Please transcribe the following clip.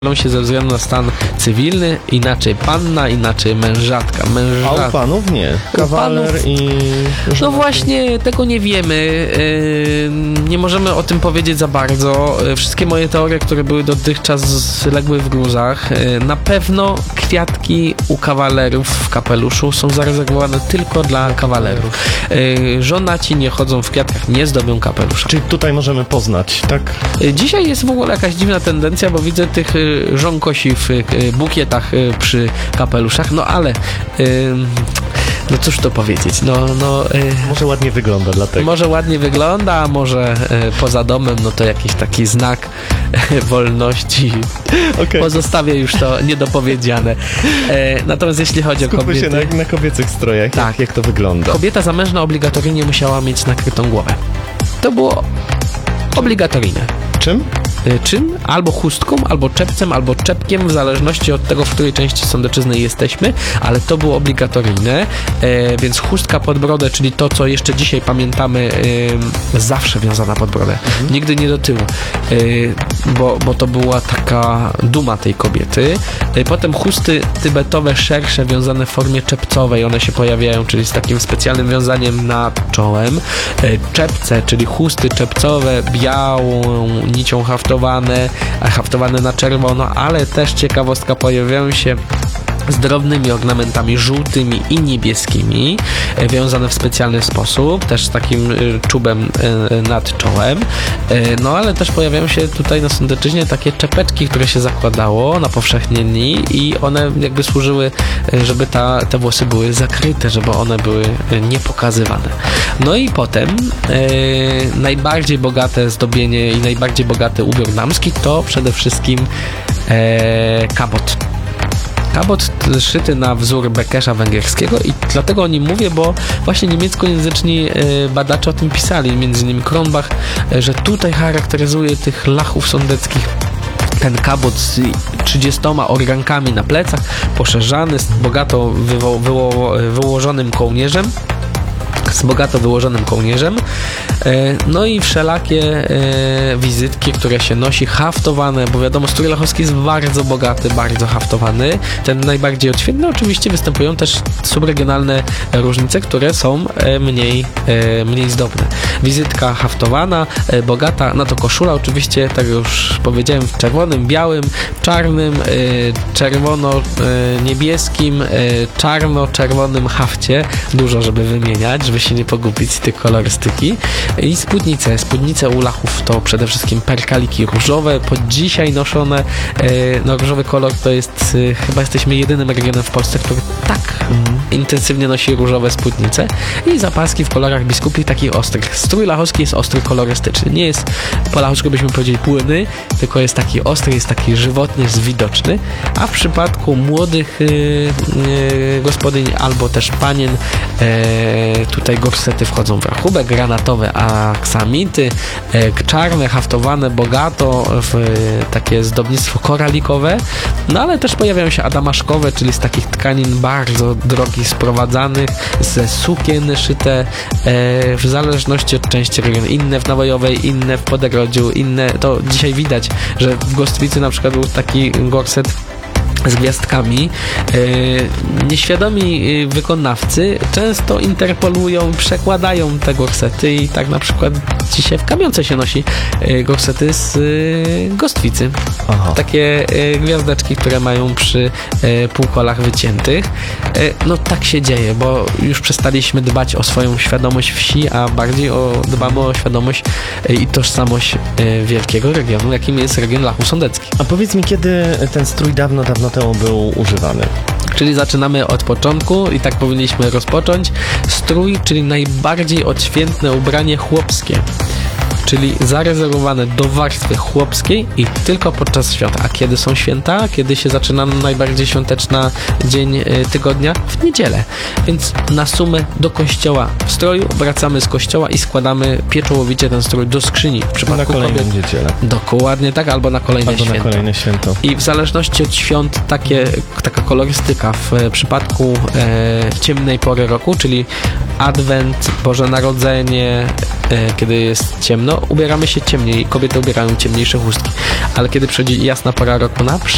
się ze względu na stan cywilny, inaczej panna, inaczej mężatka. A u panów nie. Kawaler i... No właśnie, tego nie wiemy. Nie możemy o tym powiedzieć za bardzo. Wszystkie moje teorie, które były dotychczas, legły w gruzach. Na pewno kwiatki u kawalerów w kapeluszu są zarezerwowane tylko dla kawalerów. Żonaci nie chodzą w kwiatkach, nie zdobią kapelusza. Czyli tutaj możemy poznać, tak? Dzisiaj jest w ogóle jakaś dziwna tendencja, bo widzę tych żon kosi w bukietach przy kapeluszach, no ale no cóż to powiedzieć, może ładnie wygląda dlatego. Może ładnie wygląda, a może poza domem, no to jakiś taki znak wolności. Okay. Pozostawię już to niedopowiedziane. Natomiast jeśli chodzi o kobiety... Skupmy się na kobiecych strojach, tak. Jak to wygląda. Kobieta zamężna obligatoryjnie musiała mieć nakrytą głowę. To było obligatoryjne. Czym? Czym? Albo chustką, albo czepcem, albo czepkiem, w zależności od tego, w której części Sądeczyzny jesteśmy, ale to było obligatoryjne, więc chustka pod brodę, czyli to, co jeszcze dzisiaj pamiętamy, zawsze wiązana pod brodę. Nigdy nie do tyłu, bo to była taka duma tej kobiety. Potem chusty tybetowe, szersze, wiązane w formie czepcowej, one się pojawiają, czyli z takim specjalnym wiązaniem nad czołem. Czepce, czyli chusty czepcowe, białą nicią haftowane na czerwono, ale też ciekawostka, pojawiają się z drobnymi ornamentami żółtymi i niebieskimi, wiązane w specjalny sposób, też z takim czubem nad czołem. No ale też pojawiają się tutaj na Sądeczyźnie takie czepeczki, które się zakładało na powszechnie dni i one jakby służyły, żeby te włosy były zakryte, żeby one były niepokazywane. No i potem najbardziej bogate zdobienie i najbardziej bogaty ubiór damski to przede wszystkim kabot. Kabot szyty na wzór Bekesza węgierskiego i dlatego o nim mówię, bo właśnie niemieckojęzyczni badacze o tym pisali, między innymi Kronbach, że tutaj charakteryzuje tych lachów sądeckich ten kabot z 30 organkami na plecach, poszerzany, z bogato wyłożonym kołnierzem, no i wszelakie wizytki, które się nosi, haftowane, bo wiadomo, strój lachowski jest bardzo bogaty, bardzo haftowany. Ten najbardziej odświętny. Oczywiście występują też subregionalne różnice, które są mniej zdobne. Wizytka haftowana, bogata, no to koszula oczywiście, tak jak już powiedziałem, w czerwonym, białym, czarnym, czerwono-niebieskim, czarno-czerwonym hafcie. Dużo, żeby wymieniać, żeby się nie pogubić z tych kolorystyki. I spódnice u lachów to przede wszystkim perkaliki różowe, po dzisiaj noszone. No różowy kolor to jest, chyba jesteśmy jedynym regionem w Polsce, który tak intensywnie nosi różowe spódnice. I zapaski w kolorach biskupich, takich ostrych. Strój lachowski jest ostry kolorystyczny. Nie jest po lachowsku byśmy powiedzieli płynny, tylko jest taki ostry, jest taki żywotny, jest widoczny. A w przypadku młodych gospodyń albo też panien tutaj gorsety wchodzą w rachubę, granatowe aksamity, czarne, haftowane, bogato w takie zdobnictwo koralikowe, no ale też pojawiają się adamaszkowe, czyli z takich tkanin bardzo drogich, sprowadzanych, ze sukien szyte, w zależności od części regionu. Inne w Nawojowej, inne w Podegrodziu, inne, to dzisiaj widać, że w Gostwicy na przykład był taki gorset z gwiazdkami. Nieświadomi wykonawcy często interpolują, przekładają te gorsety i tak na przykład dzisiaj w Kamionce się nosi gorsety z Gostwicy. Aha. Takie gwiazdeczki, które mają przy półkolach wyciętych. No tak się dzieje, bo już przestaliśmy dbać o swoją świadomość wsi, a bardziej dbamy o świadomość i tożsamość wielkiego regionu, jakim jest region Lachów Sądeckich. A powiedz mi, kiedy ten strój dawno temu był używany? Czyli zaczynamy od początku i tak powinniśmy rozpocząć. Strój, czyli najbardziej odświętne ubranie chłopskie, czyli zarezerwowane do warstwy chłopskiej i tylko podczas świąt. A kiedy są święta? Kiedy się zaczyna najbardziej świąteczna dzień tygodnia? W niedzielę. Więc na sumę do kościoła w stroju, wracamy z kościoła i składamy pieczołowicie ten strój do skrzyni. W przypadku na kolejną niedzielę. Dokładnie tak, albo na kolejne święto. Na kolejne święto. I w zależności od świąt taka kolorystyka w przypadku ciemnej pory roku, czyli Adwent, Boże Narodzenie, kiedy jest ciemno, ubieramy się ciemniej, kobiety ubierają ciemniejsze chustki, ale kiedy przychodzi jasna pora roku, na